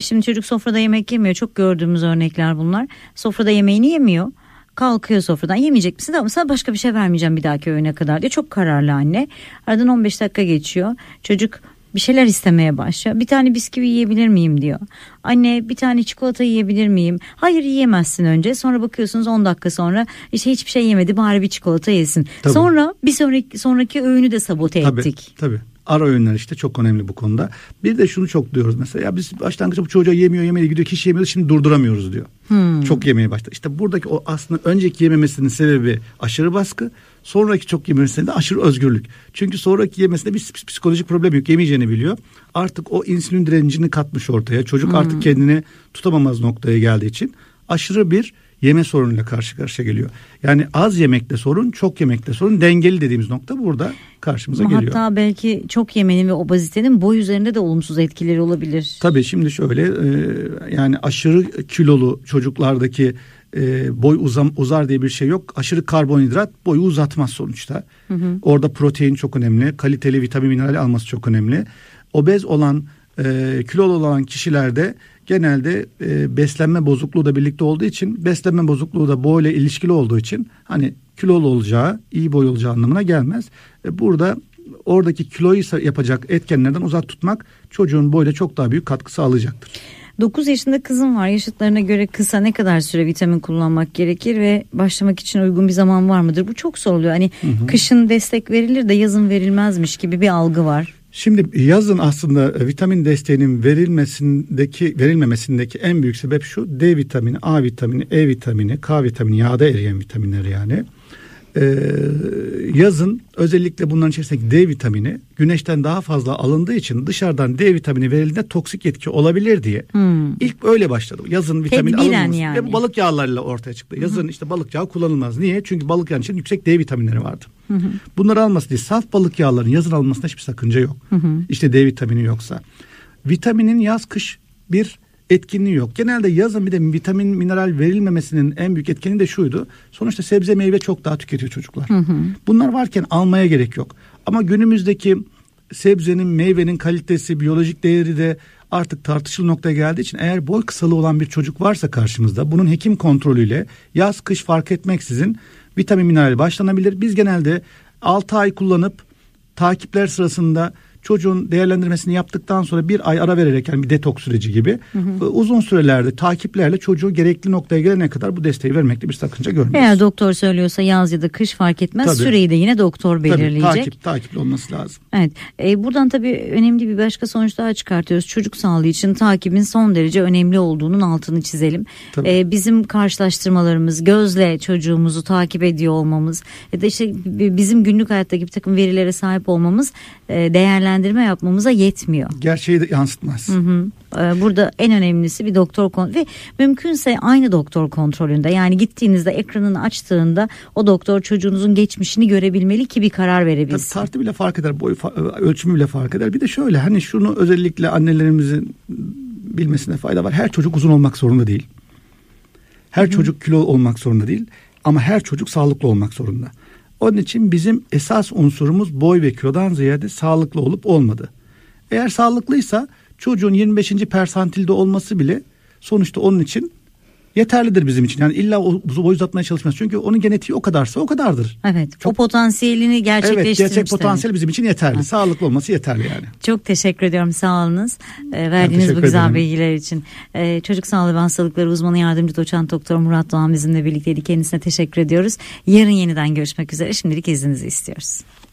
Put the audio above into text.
Şimdi çocuk sofrada yemek yemiyor. Çok gördüğümüz örnekler bunlar. Sofrada yemeğini yemiyor. Kalkıyor sofradan, yemeyecek misin? Ama sana başka bir şey vermeyeceğim bir dahaki öğüne kadar diye çok kararlı anne. Aradan 15 dakika geçiyor. Çocuk bir şeyler istemeye başlıyor. Bir tane bisküvi yiyebilir miyim diyor. Anne bir tane çikolata yiyebilir miyim? Hayır, yiyemezsin önce. Sonra bakıyorsunuz 10 dakika sonra işte hiçbir şey yemedi, bari bir çikolata yesin. Tabii. Sonra bir sonraki öğünü de sabote ettik. Tabii. Ara öğünler işte çok önemli bu konuda. Bir de şunu çok diyoruz mesela, ya biz başlangıçta bu çocuğa yemeye gidiyor, hiç yemiyoruz, şimdi durduramıyoruz diyor. Çok yemeye başladı. İşte buradaki o aslında önceki yememesinin sebebi aşırı baskı, sonraki çok yememesinde de aşırı özgürlük. Çünkü sonraki yemesinde bir psikolojik problem yok, yemeyeceğini biliyor. Artık o insülin direncini katmış ortaya. Çocuk artık kendini tutamamaz noktaya geldiği için aşırı bir yeme sorunuyla karşı karşıya geliyor. Yani az yemekte sorun, çok yemekte sorun, dengeli dediğimiz nokta burada karşımıza geliyor. Hatta belki çok yemenin ve obezitenin boy üzerinde de olumsuz etkileri olabilir. Tabii şimdi şöyle yani aşırı kilolu çocuklardaki boy uzar diye bir şey yok. Aşırı karbonhidrat boyu uzatmaz sonuçta. Orada protein çok önemli, kaliteli vitamin mineral alması çok önemli. Obez olan kilolu olan kişilerde genelde beslenme bozukluğu da birlikte olduğu için, beslenme bozukluğu da boyla ilişkili olduğu için hani kilolu olacağı, iyi boy olacağı anlamına gelmez. Burada oradaki kiloyu yapacak etkenlerden uzak tutmak çocuğun boyuna çok daha büyük katkı sağlayacaktır. 9 yaşında kızım var. Yaşıtlarına göre kısa ne kadar süre vitamin kullanmak gerekir ve başlamak için uygun bir zaman var mıdır? Bu çok soruluyor. Hani kışın destek verilir de yazın verilmezmiş gibi bir algı var. Şimdi yazın aslında vitamin desteğinin verilmemesindeki en büyük sebep şu: D vitamini, A vitamini, E vitamini, K vitamini, yağda eriyen vitaminler yani. Yazın özellikle bunların içerisindeki D vitamini güneşten daha fazla alındığı için dışarıdan D vitamini verildiğinde toksik etki olabilir diye. İlk öyle başladı. Yazın vitamin alınması yani. ve balık yağlarıyla ortaya çıktı. Yazın işte balık yağı kullanılmaz. Niye? Çünkü balık yağı için yüksek D vitaminleri vardı. Bunları alması değil, saf balık yağlarının yazın alınmasında hiçbir sakınca yok. İşte D vitamini yoksa. Vitaminin yaz kış bir etkinliği yok. Genelde yazın bir de vitamin mineral verilmemesinin en büyük etkeni de şuydu: sonuçta sebze meyve çok daha tüketiyor çocuklar. Bunlar varken almaya gerek yok. Ama günümüzdeki sebzenin, meyvenin kalitesi, biyolojik değeri de artık tartışılı noktaya geldiği için, eğer boy kısalığı olan bir çocuk varsa karşımızda, bunun hekim kontrolüyle yaz kış fark etmeksizin vitamin mineral başlanabilir. Biz genelde 6 ay kullanıp takipler sırasında çocuğun değerlendirmesini yaptıktan sonra bir ay ara vererek, yani bir detoks süreci gibi uzun sürelerde takiplerle çocuğu gerekli noktaya gelene kadar bu desteği vermekte bir sakınca görmüyoruz. Eğer doktor söylüyorsa yaz ya da kış fark etmez. Tabii. Süreyi de yine doktor belirleyecek. Tabii takipli olması lazım. Evet. Buradan tabii önemli bir başka sonuç daha çıkartıyoruz. Çocuk sağlığı için takibin son derece önemli olduğunun altını çizelim. Bizim karşılaştırmalarımız, gözle çocuğumuzu takip ediyor olmamız ya da işte bizim günlük hayattaki bir takım verilere sahip olmamız değerlendirme yapmamıza yetmiyor. Gerçeği de yansıtmaz. Burada en önemlisi bir doktor ve mümkünse aynı doktor kontrolünde, yani gittiğinizde ekranını açtığında o doktor çocuğunuzun geçmişini görebilmeli ki bir karar verebilsin. Tabii tartı bile fark eder, boy ölçümü bile fark eder. Bir de şöyle, hani şunu özellikle annelerimizin bilmesine fayda var: her çocuk uzun olmak zorunda değil. Her çocuk kilo olmak zorunda değil, ama her çocuk sağlıklı olmak zorunda. Onun için bizim esas unsurumuz boy ve kilodan ziyade sağlıklı olup olmadığı. Eğer sağlıklıysa çocuğun 25. persantilde olması bile sonuçta onun için yeterlidir bizim için. Yani illa o boy uzatmaya çalışmaz. Çünkü onun genetiği o kadarsa o kadardır. Evet. O potansiyelini gerçekleştirmiş. Evet, gerçek potansiyel bizim için yeterli. Sağlıklı olması yeterli yani. Çok teşekkür ediyorum. Sağ olunuz. Verdiğiniz bu güzel bilgiler için. Çocuk sağlığı ve hastalıkları uzmanı yardımcı doçent doktor Murat Doğan bizimle birlikteydi. Kendisine teşekkür ediyoruz. Yarın yeniden görüşmek üzere. Şimdilik izninizi istiyoruz.